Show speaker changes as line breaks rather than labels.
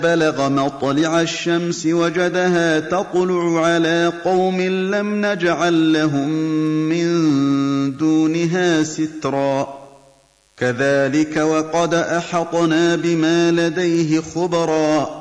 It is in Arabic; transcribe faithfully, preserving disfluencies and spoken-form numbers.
بلغ مطلع الشمس وجدها تطلع على قوم لم نجعل لهم من دونها سترا كذلك وقد أحطنا بما لديه خبرا